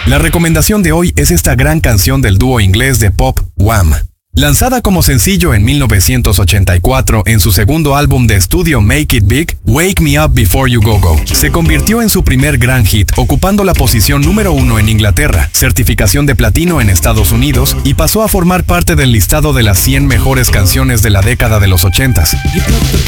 La recomendación de hoy es esta gran canción del dúo inglés de pop Wham. Lanzada como sencillo en 1984 en su segundo álbum de estudio Make It Big, Wake Me Up Before You Go Go, se convirtió en su primer gran hit, ocupando la posición número 1 en Inglaterra, certificación de platino en Estados Unidos y pasó a formar parte del listado de las 100 mejores canciones de la década de los 80s.